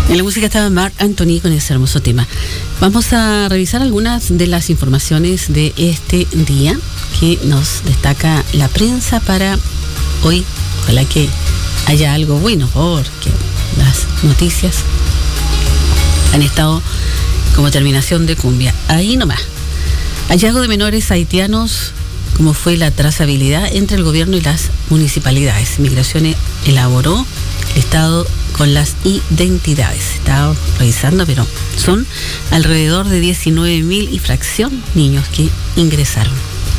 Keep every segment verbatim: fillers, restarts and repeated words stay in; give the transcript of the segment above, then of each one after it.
En la música estaba Marc Anthony con ese hermoso tema. Vamos a revisar algunas de las informaciones de este día que nos destaca la prensa para hoy. Ojalá que haya algo bueno, porque las noticias han estado como terminación de cumbia. Ahí nomás. Hallazgo de menores haitianos, como fue la trazabilidad entre el gobierno y las municipalidades. Migraciones elaboró el Estado con las identidades. Estaba revisando, pero son alrededor de diecinueve mil y fracción niños que ingresaron.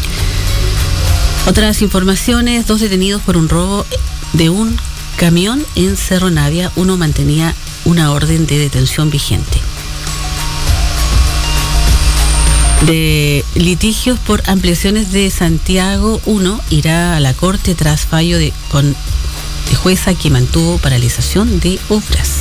Otras informaciones: dos detenidos por un robo de un camión en Cerro Navia. Uno mantenía una orden de detención vigente. De litigios por ampliaciones de Santiago uno irá a la corte tras fallo de, con, de jueza que mantuvo paralización de obras.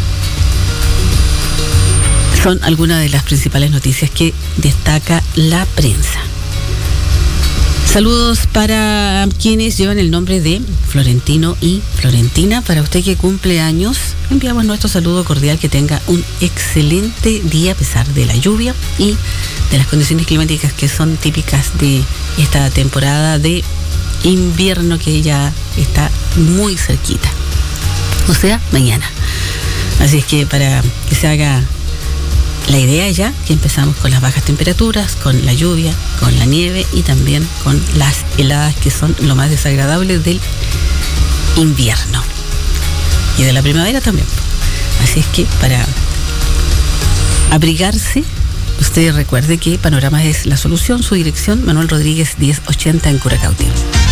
Son algunas de las principales noticias que destaca la prensa. Saludos para quienes llevan el nombre de Florentino y Florentina. Para usted que cumple años, enviamos nuestro saludo cordial. Que tenga un excelente día a pesar de la lluvia y de las condiciones climáticas que son típicas de esta temporada de invierno que ya está muy cerquita. O sea, mañana. Así es que para que se haga la idea ya, que empezamos con las bajas temperaturas, con la lluvia, con la nieve y también con las heladas, que son lo más desagradable del invierno y de la primavera también. Así es que para abrigarse, usted recuerde que Panoramas es la solución. Su dirección: Manuel Rodríguez diez ochenta en Curacautín.